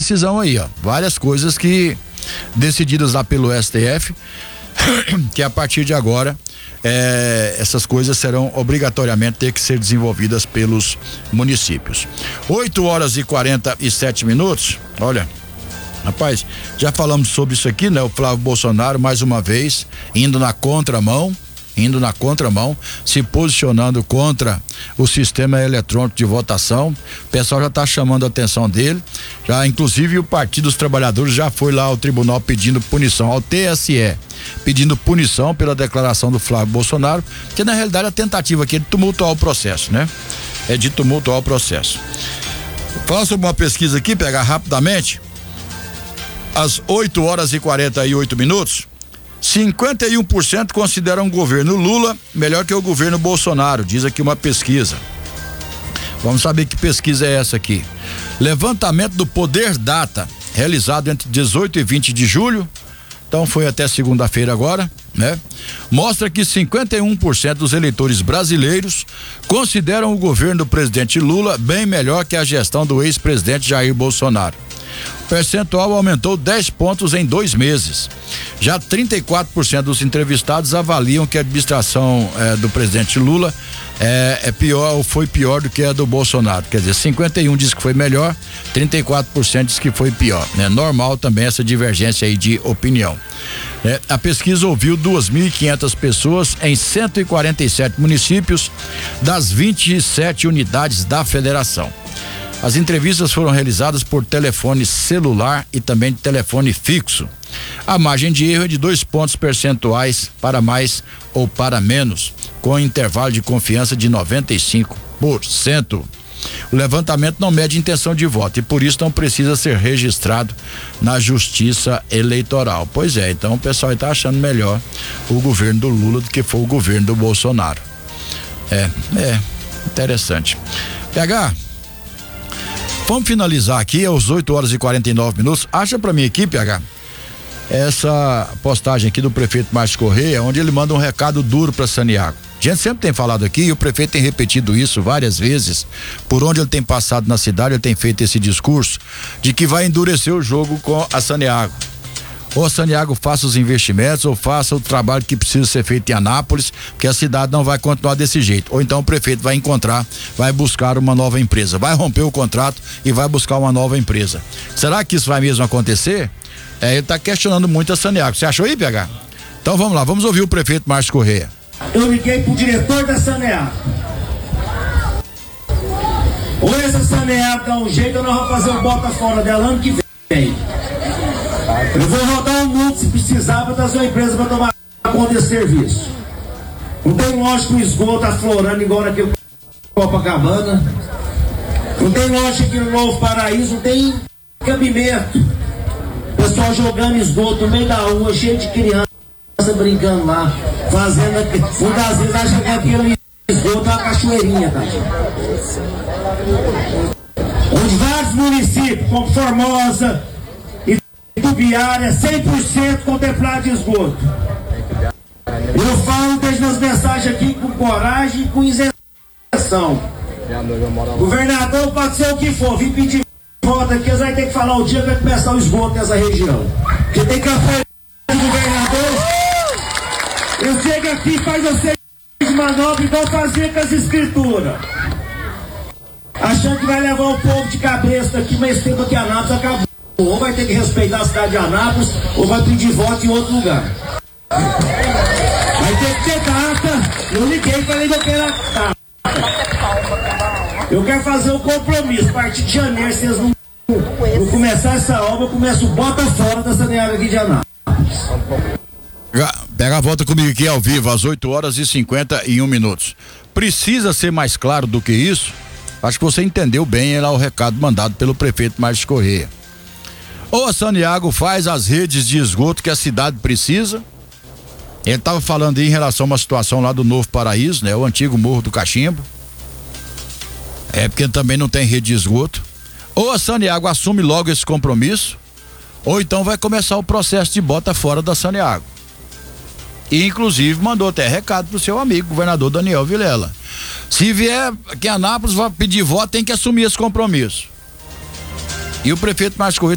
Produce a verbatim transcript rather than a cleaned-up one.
decisão aí, ó. Várias coisas que decididas lá pelo S T F, que a partir de agora é, essas coisas serão obrigatoriamente ter que ser desenvolvidas pelos municípios. oito horas e quarenta e sete minutos. Olha, rapaz, já falamos sobre isso aqui, né? O Flávio Bolsonaro, mais uma vez, indo na contramão, indo na contramão, se posicionando contra o sistema eletrônico de votação. O pessoal já está chamando a atenção dele, já inclusive o Partido dos Trabalhadores já foi lá ao tribunal pedindo punição, ao T S E, pedindo punição pela declaração do Flávio Bolsonaro, que na realidade a tentativa aqui é de tumultuar o processo, né? É de tumultuar o processo. Fala sobre uma pesquisa aqui, pegar rapidamente, às oito horas e quarenta e oito minutos, cinquenta e um por cento consideram o governo Lula melhor que o governo Bolsonaro, diz aqui uma pesquisa. Vamos saber que pesquisa é essa aqui. Levantamento do Poder Data, realizado entre dezoito e vinte de julho, então foi até segunda-feira agora, né? Mostra que cinquenta e um por cento dos eleitores brasileiros consideram o governo do presidente Lula bem melhor que a gestão do ex-presidente Jair Bolsonaro. O percentual aumentou dez pontos em dois meses. Já trinta e quatro por cento dos entrevistados avaliam que a administração eh, do presidente Lula eh, é pior ou foi pior do que a do Bolsonaro. Quer dizer, cinquenta e um por cento diz que foi melhor, trinta e quatro por cento diz que foi pior. É normal também essa divergência aí de opinião. É, a pesquisa ouviu duas mil e quinhentas pessoas em cento e quarenta e sete municípios das vinte e sete unidades da federação. As entrevistas foram realizadas por telefone celular e também de telefone fixo. A margem de erro é de dois pontos percentuais para mais ou para menos, com intervalo de confiança de noventa e cinco por cento. O levantamento não mede intenção de voto e por isso não precisa ser registrado na Justiça Eleitoral. Pois é, então o pessoal está achando melhor o governo do Lula do que foi o governo do Bolsonaro. É, é interessante. P H, vamos finalizar aqui às oito horas e quarenta e nove minutos. Acha pra minha equipe, P H, essa postagem aqui do prefeito Márcio Correia, onde ele manda um recado duro para Santiago. A gente sempre tem falado aqui e o prefeito tem repetido isso várias vezes. Por onde ele tem passado na cidade, ele tem feito esse discurso de que vai endurecer o jogo com a Santiago. Ou a Santiago faça os investimentos ou faça o trabalho que precisa ser feito em Anápolis, porque a cidade não vai continuar desse jeito. Ou então o prefeito vai encontrar, vai buscar uma nova empresa, vai romper o contrato e vai buscar uma nova empresa. Será que isso vai mesmo acontecer? É, ele está questionando muito a Santiago. Você achou aí, P H? Então vamos lá, vamos ouvir o prefeito Márcio Correia. Eu liguei pro diretor da Santiago. Ou essa Santiago dá um jeito, ou nós vamos fazer o bota fora dela ano que vem. Eu vou rodar o mundo se precisar para trazer uma empresa para tomar conta desse serviço. Não tem lógico que o esgoto aflorando igual naquele Copacabana. Não tem lógico aqui no Novo Paraíso, não tem cabimento. Pessoal jogando esgoto no meio da rua, cheio de criança brincando lá, fazendo aqui. Uma das vezes acha que aquele esgoto é uma cachoeirinha, tá? Onde vários municípios, como Formosa e Tubiara, cem por cento contemplado de esgoto. Eu falo desde as mensagens aqui com coragem e com isenção. Governador, pode ser o que for, vim pedir volta aqui, eles vão ter que falar o dia que vai começar o esgoto nessa região. Porque tem campanha do governador. Eu chego aqui e faz vocês de manobra igual fazer com as escrituras. Achando que vai levar o povo de cabeça aqui, mas tempo que Anápolis acabou. Ou vai ter que respeitar a cidade de Anápolis, ou vai pedir voto em outro lugar. Vai ter que ter data. Eu liguei e falei que eu quero a data. Eu quero fazer um compromisso. A partir de janeiro, se vocês não, não começar essa obra, eu começo o bota fora dessa área aqui de Anápolis. Pega a volta comigo aqui ao vivo, às oito horas e cinquenta e um minutos. Precisa ser mais claro do que isso? Acho que você entendeu bem lá o recado mandado pelo prefeito Márcio Correia. Ou a Santiago faz as redes de esgoto que a cidade precisa. Ele estava falando aí em relação a uma situação lá do Novo Paraíso, né? O antigo Morro do Cachimbo. É porque também não tem rede de esgoto. Ou a Santiago assume logo esse compromisso, ou então vai começar o processo de bota fora da Santiago. E inclusive mandou até recado pro seu amigo, governador Daniel Vilela. Se vier aqui em Anápolis, vai pedir voto, tem que assumir esse compromisso. E o prefeito Márcio Correia